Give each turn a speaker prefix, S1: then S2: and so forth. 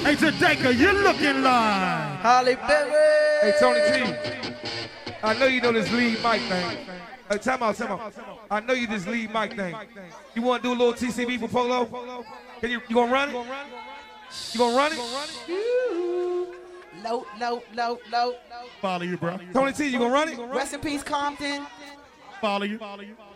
S1: Hey, Jadeka, you're looking like
S2: Holly Berry.
S3: Hey, Tony T. I know you know this lead mic thing. Time out. I know you this lead mic thing. You want to do a little TCB for Polo? Can you gonna run it? You gonna run it?
S2: Low.
S1: follow you, bro.
S3: Tony T, you gonna run it?
S2: Rest in peace, Compton.
S1: Follow you.